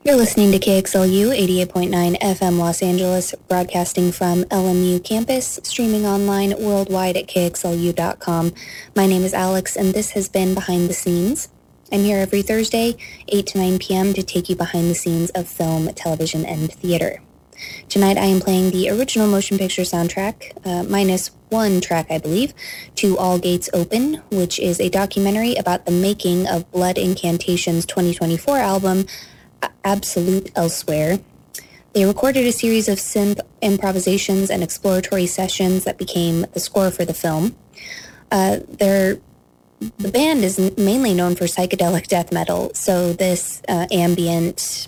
You're listening to KXLU 88.9 FM Los Angeles, broadcasting from LMU campus, streaming online worldwide at KXLU.com. My name is Alex, and this has been Behind the Scenes. I'm here every Thursday, 8 to 9 p.m. to take you behind the scenes of film, television, and theater. Tonight I am playing the original motion picture soundtrack, minus one track, I believe, to All Gates Open, which is a documentary about the making of Blood Incantation's 2024 album, Absolute Elsewhere. They recorded a series of synth improvisations and exploratory sessions that became the score for the film. The band is mainly known for psychedelic death metal, so this ambient,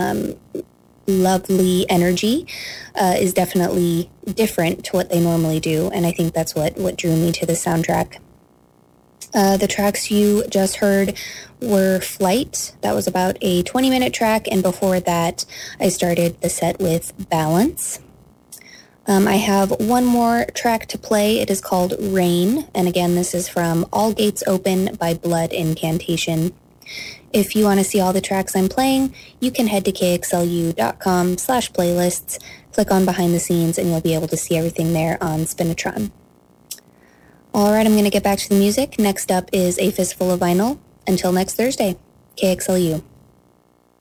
lovely energy is definitely different to what they normally do, and I think that's what drew me to the soundtrack. The tracks you just heard were Flight. That was about a 20-minute track, and before that, I started the set with Balance. I have one more track to play. It is called Rain, and again, this is from All Gates Open by Blood Incantation. If you want to see all the tracks I'm playing, you can head to kxlu.com/playlists, click on Behind the Scenes, and you'll be able to see everything there on Spinitron. All right, I'm going to get back to the music. Next up is A Fistful of Vinyl. Until next Thursday, KXLU.